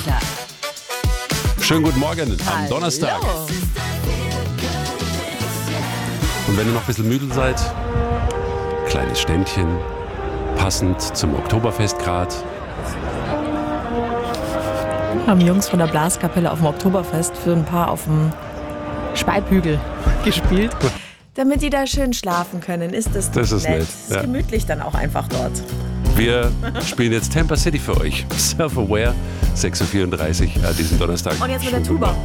Klar. Schönen guten Morgen am Donnerstag. Hallo. Und wenn ihr noch ein bisschen müde seid, kleines Ständchen, passend zum Oktoberfest gerade. Haben die Jungs von der Blaskapelle auf dem Oktoberfest für ein paar auf dem Speibhügel gespielt. Damit die da schön schlafen können, ist das Das ist nett, Ist ja. gemütlich dann auch einfach dort. Wir spielen jetzt Tampa City für euch. Self-Aware, 6.34 Uhr an diesem Donnerstag. Und jetzt mit der Schönen guten Tuba. Morgen.